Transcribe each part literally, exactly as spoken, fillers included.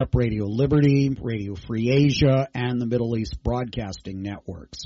Radio Liberty, Radio Free Asia, and the Middle East Broadcasting Networks.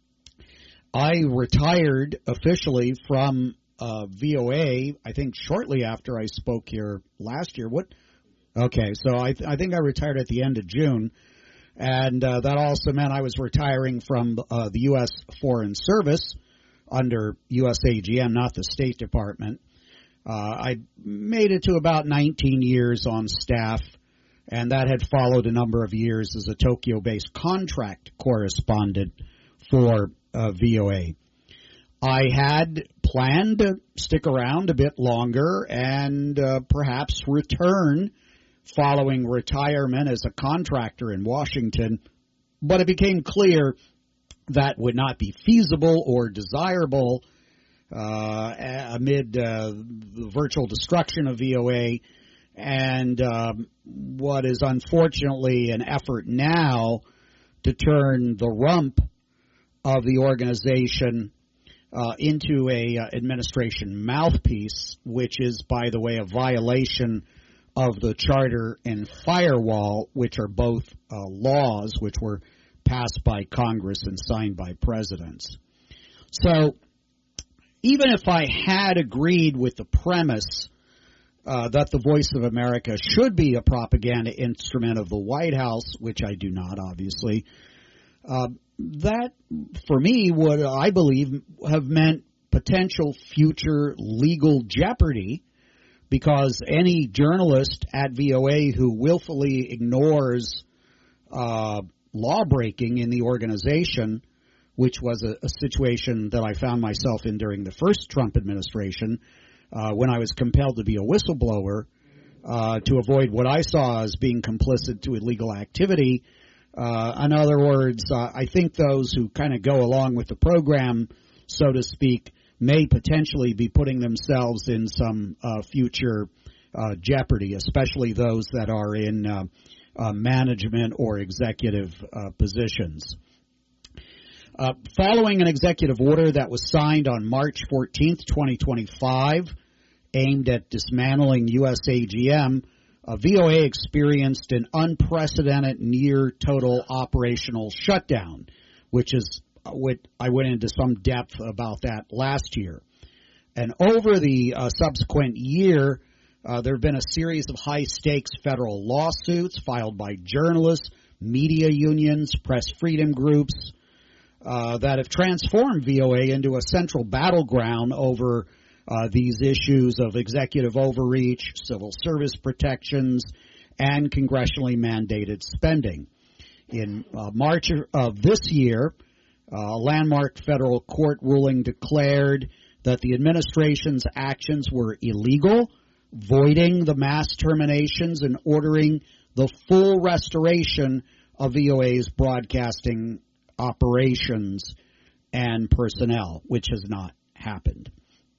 I retired officially from uh, V O A, I think shortly after I spoke here last year. What? Okay, so I, th- I think I retired at the end of June, and uh, that also meant I was retiring from uh, the U S Foreign Service under U S A G M, not the State Department. Uh, I made it to about nineteen years on staff, and that had followed a number of years as a Tokyo-based contract correspondent for uh, V O A. I had planned to stick around a bit longer and uh, perhaps return following retirement as a contractor in Washington, but it became clear that would not be feasible or desirable uh, amid uh, the virtual destruction of V O A and um, what is unfortunately an effort now to turn the rump of the organization uh, into a uh, administration mouthpiece, which is, by the way, a violation of the Charter and Firewall, which are both uh, laws which were passed by Congress and signed by presidents. So even if I had agreed with the premise uh, that the Voice of America should be a propaganda instrument of the White House, which I do not, obviously, uh, that, for me, would, I believe, have meant potential future legal jeopardy, because any journalist at V O A who willfully ignores uh, law-breaking in the organization, which was a, a situation that I found myself in during the first Trump administration, uh, when I was compelled to be a whistleblower uh, to avoid what I saw as being complicit to illegal activity. Uh, in other words, uh, I think those who kind of go along with the program, so to speak, may potentially be putting themselves in some uh, future uh, jeopardy, especially those that are in uh, uh, management or executive uh, positions. Uh, following an executive order that was signed on March fourteenth, twenty twenty-five, aimed at dismantling U S A G M, uh, V O A experienced an unprecedented near-total operational shutdown, which is what I went into some depth about that last year. And over the uh, subsequent year, uh, there have been a series of high-stakes federal lawsuits filed by journalists, media unions, press freedom groups, Uh, that have transformed V O A into a central battleground over uh, these issues of executive overreach, civil service protections, and congressionally mandated spending. In uh, March of this year, uh, a landmark federal court ruling declared that the administration's actions were illegal, voiding the mass terminations and ordering the full restoration of V O A's broadcasting operations and personnel, which has not happened.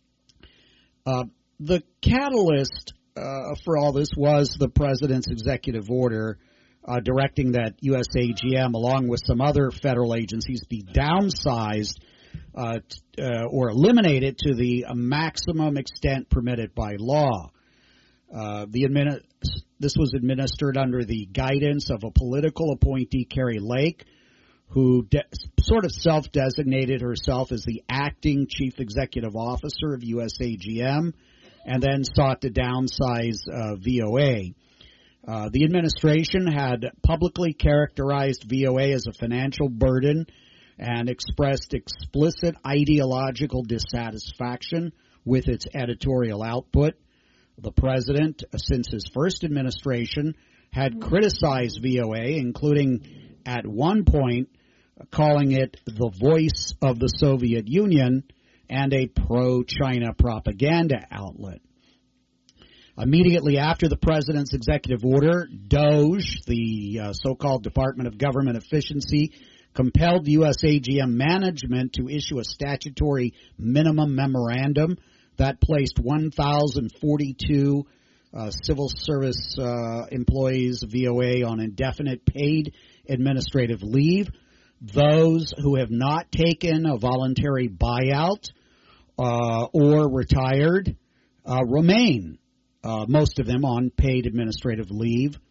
Uh, the catalyst uh, for all this was the president's executive order uh, directing that U S A G M, along with some other federal agencies, be downsized uh, t- uh, or eliminated to the uh, maximum extent permitted by law. Uh, the admin- this was administered under the guidance of a political appointee, Kari Lake, who de- sort of self-designated herself as the acting chief executive officer of U S A G M, and then sought to downsize uh, V O A. Uh, the administration had publicly characterized V O A as a financial burden and expressed explicit ideological dissatisfaction with its editorial output. The president, since his first administration, had criticized V O A, including at one point calling it the voice of the Soviet Union and a pro-China propaganda outlet. Immediately after the president's executive order, DOGE, the uh, so-called Department of Government Efficiency, compelled U S A G M management to issue a statutory minimum memorandum that placed one thousand forty-two uh, civil service uh, employees of V O A on indefinite paid administrative leave. Those who have not taken a voluntary buyout uh, or retired uh, remain, uh, most of them on paid administrative leave.